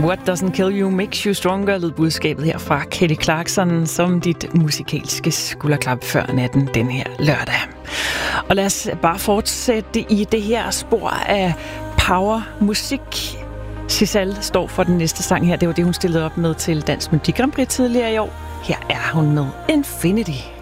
What doesn't kill you makes you stronger, lød budskabet her fra Kelly Clarkson som dit musikalske skulderklap før natten den her lørdag. Og lad os bare fortsætte i det her spor af power-musik. Sissal står for den næste sang her. Det var det, hun stillede op med til Dansk Melodi Grand Prix tidligere i år. Her er hun med Infinity.